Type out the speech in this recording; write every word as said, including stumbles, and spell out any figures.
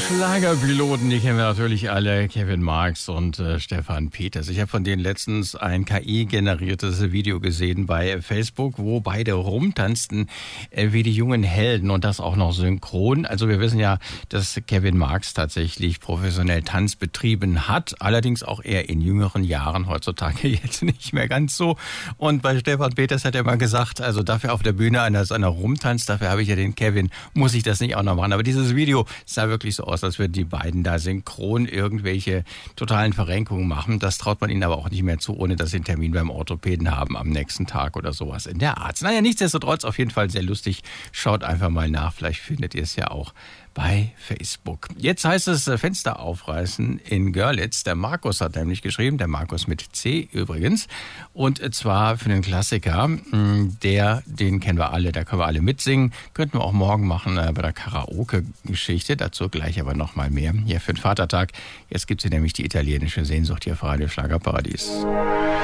Schlagerpiloten, die kennen wir natürlich alle, Kevin Marx und äh, Stefan Peters. Ich habe von denen letztens ein K I-generiertes Video gesehen bei Facebook, wo beide rumtanzten äh, wie die jungen Helden und das auch noch synchron. Also wir wissen ja, dass Kevin Marx tatsächlich professionell Tanz betrieben hat, allerdings auch eher in jüngeren Jahren, heutzutage jetzt nicht mehr ganz so. Und bei Stefan Peters hat er mal gesagt, also dafür auf der Bühne einer, einer rumtanzt, dafür habe ich ja den Kevin, muss ich das nicht auch noch machen. Aber dieses Video sah wirklich so aus, als würden die beiden da synchron irgendwelche totalen Verrenkungen machen. Das traut man ihnen aber auch nicht mehr zu, ohne dass sie einen Termin beim Orthopäden haben am nächsten Tag oder sowas in der Art. Naja, nichtsdestotrotz auf jeden Fall sehr lustig. Schaut einfach mal nach, vielleicht findet ihr es ja auch bei Facebook. Jetzt heißt es Fenster aufreißen in Görlitz. Der Markus hat nämlich geschrieben, der Markus mit C übrigens. Und zwar für den Klassiker, der, den kennen wir alle, da können wir alle mitsingen. Könnten wir auch morgen machen bei der Karaoke-Geschichte. Dazu gleich aber nochmal mehr. Hier für den Vatertag. Jetzt gibt es hier nämlich die italienische Sehnsucht hier auf Radio Schlagerparadies.